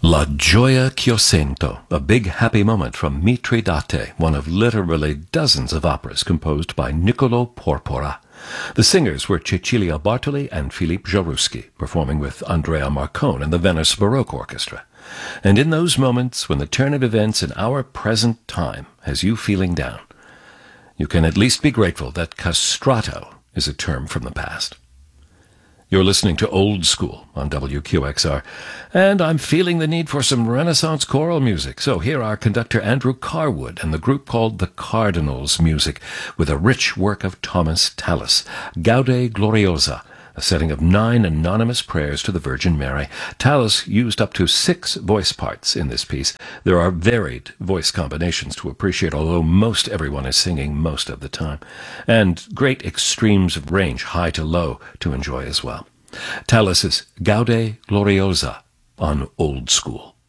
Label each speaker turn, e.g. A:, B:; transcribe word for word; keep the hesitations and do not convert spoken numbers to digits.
A: La Gioia Ch'io Sento, a big happy moment from Mitridate, one of literally dozens of operas composed by Niccolo Porpora. The singers were Cecilia Bartoli and Philippe Jaruski, performing with Andrea Marcone and the Venice Baroque Orchestra. And in those moments when the turn of events in our present time has you feeling down, you can at least be grateful that castrato is a term from the past. You're listening to Old School on W Q X R, and I'm feeling the need for some Renaissance choral music. So here are conductor Andrew Carwood and the group called the Cardinals Music with a rich work of Thomas Tallis, Gaude Gloriosa, a setting of nine anonymous prayers to the Virgin Mary. Tallis used up to six voice parts in this piece. There are varied voice combinations to appreciate, although most everyone is singing most of the time, and great extremes of range, high to low, to enjoy as well. Tallis' Gaude Gloriosa on Old School.